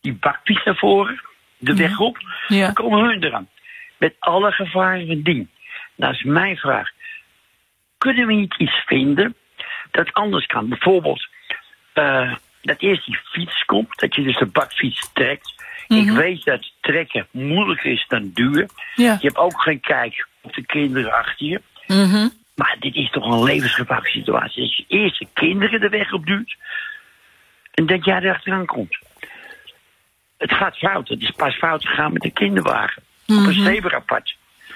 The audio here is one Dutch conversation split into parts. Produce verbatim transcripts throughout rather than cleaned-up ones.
die bakfiets naar voren, de Ja. weg op, Ja. dan komen hun eraan. Met alle gevaren van dien. Nou is mijn vraag. Kunnen we niet iets vinden dat anders kan? Bijvoorbeeld, uh, dat eerst die fiets komt, dat je dus de bakfiets trekt. Mm-hmm. Ik weet dat trekken moeilijker is dan duwen. Ja. Je hebt ook geen kijk op de kinderen achter je. Mm-hmm. Maar dit is toch een levensgevaarlijke situatie. Dat je eerst de kinderen de weg op duwt en dat jij er achteraan komt. Het gaat fout. Het is pas fout gegaan met de kinderwagen. Mm-hmm. Op een zebrapad.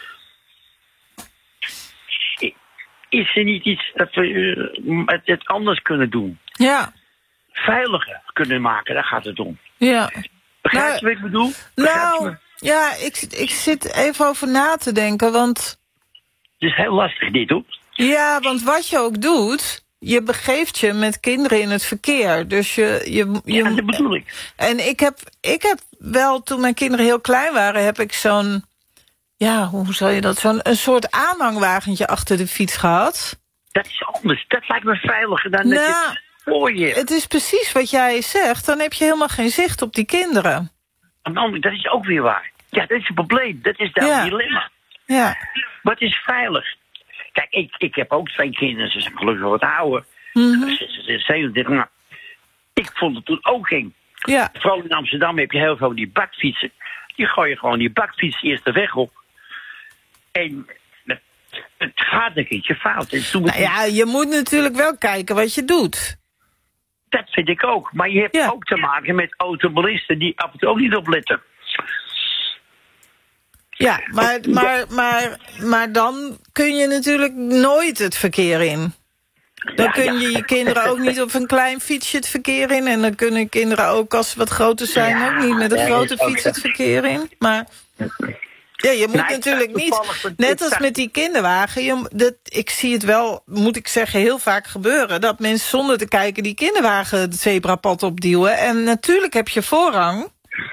Is er niet iets dat we uh, het, het anders kunnen doen? Ja. Veiliger kunnen maken, daar gaat het om. Ja. Begrijp Nou, je wat ik bedoel? Begrijp je Nou, me? ja, ik, ik zit even over na te denken, want... Het is heel lastig dit, hoor. Ja, want wat je ook doet, je begeeft je met kinderen in het verkeer. Dus je... je, je Ja, dat bedoel ik. En ik heb, ik heb wel, toen mijn kinderen heel klein waren, heb ik zo'n... Ja, hoe zal je dat? Zo'n een soort aanhangwagentje achter de fiets gehad. Dat is anders. Dat lijkt me veiliger dan dat Nou, je voor je. Het is precies wat jij zegt. Dan heb je helemaal geen zicht op die kinderen. Aan de andere, dat is ook weer waar. Ja, dat is het probleem. Dat is daar Ja. het dilemma. Ja. Wat is veilig? Kijk, ik, ik heb ook twee kinderen. Ze zijn gelukkig wat ouder. Mm-hmm. Ze zijn zevenendertig. Nou, ik vond het toen ook eng. Ja. Vooral in Amsterdam heb je heel veel die bakfietsen. Die gooien gewoon die bakfiets eerst de weg op. En het, het gaat een keertje fout. En toen Nou ja, je moet natuurlijk wel kijken wat je doet. Dat vind ik ook. Maar je hebt Ja. ook te maken met automobilisten die af en toe ook niet opletten. Ja, maar, maar, maar, maar dan kun je natuurlijk nooit het verkeer in. Dan Ja, kun ja. je je kinderen ook niet op een klein fietsje het verkeer in. En dan kunnen kinderen ook, als ze wat groter zijn, Ja, ook niet met een ja, grote dat is ook fiets zo. het verkeer in. Maar ja, je moet Nou, ik natuurlijk zag niet, toevallig dat- net ik als zag- met die kinderwagen. Je, dat, ik zie het wel, moet ik zeggen, heel vaak gebeuren. Dat mensen zonder te kijken die kinderwagen het zebrapad opduwen. En natuurlijk heb je voorrang.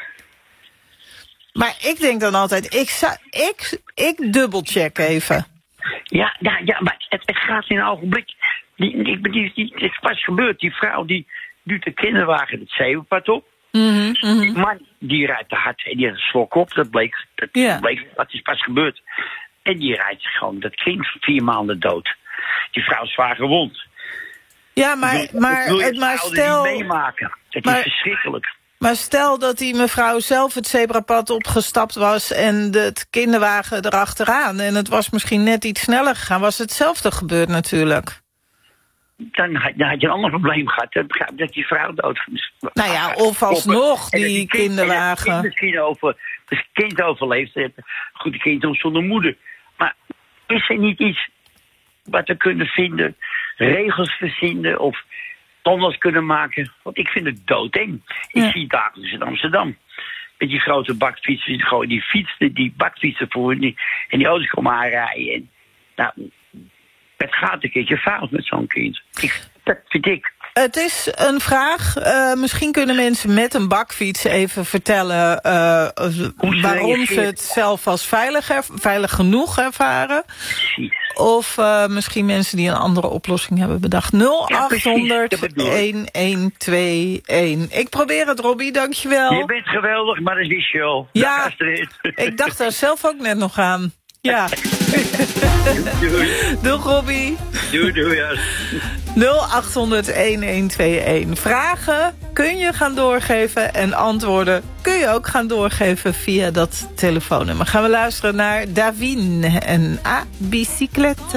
Maar ik denk dan altijd, ik, zou, ik, ik dubbelcheck even. Ja, ja, ja, maar het, het gaat in een ogenblik. Die, die, die, die, het is pas gebeurd. Die vrouw die duwt de kinderwagen het zebrapad op. Mm-hmm, mm-hmm. Die man die rijdt te hard en die heeft een slok op. Dat bleek, dat Ja. bleek, dat is pas gebeurd. En die rijdt gewoon dat kind vier maanden dood. Die vrouw is zwaar gewond. Ja, maar, Ik wil- maar, ik wil je het, maar als ouder stel... niet meemaken. Dat maar- is verschrikkelijk. Maar stel dat die mevrouw zelf het zebrapad opgestapt was en de het kinderwagen erachteraan. En het was misschien net iets sneller gegaan. Was hetzelfde gebeurd natuurlijk. Dan had, dan had je een ander probleem gehad. Dan begrijp ik dat die vrouw dood is. Nou ja, of alsnog En dat die kind- kinderwagen. En dat kind misschien over, het kind overleeft. Het goed, het kind is zonder moeder. Maar is er niet iets wat we kunnen vinden? Regels verzinnen of anders kunnen maken? Want ik vind het doodeng. Ik Ja. zie dagelijks in Amsterdam. Met die grote bakfietsen, die gooien die fietsen, die bakfietsen voor en die, en die auto's komen aanrijden. En, nou, het gaat een keertje fout met zo'n kind. Ik, dat vind ik. Het is een vraag. Uh, misschien kunnen mensen met een bakfiets even vertellen uh, ze waarom ze reageren. het zelf als veilig, er, veilig genoeg ervaren. Precies. Of uh, misschien mensen die een andere oplossing hebben bedacht. nul acht honderd, Ja, precies, dat bedoel ik. een een twee een. Ik probeer het, Robbie, dankjewel. Je bent geweldig, maar dat wist je al. Ja. Dag, Astrid. Ik dacht daar zelf ook net nog aan. Ja. Doei. Doeg, Robbie. Doei, doei. Ja. nul acht honderd, een een twee een. Vragen kun je gaan doorgeven en antwoorden kun je ook gaan doorgeven via dat telefoonnummer. Gaan we luisteren naar Davine en A Bicyclette.